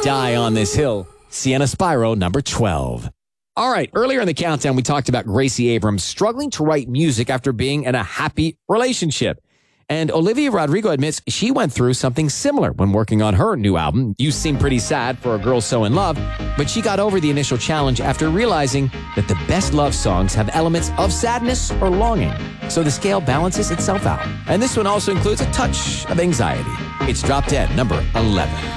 Die on This Hill, Sienna Spyro, number 12. All right, earlier in the countdown, we talked about Gracie Abrams struggling to write music after being in a happy relationship. And Olivia Rodrigo admits she went through something similar when working on her new album, You Seem Pretty Sad for a Girl So in Love, but she got over the initial challenge after realizing that the best love songs have elements of sadness or longing, so the scale balances itself out. And this one also includes a touch of anxiety. It's Drop Dead, number 11.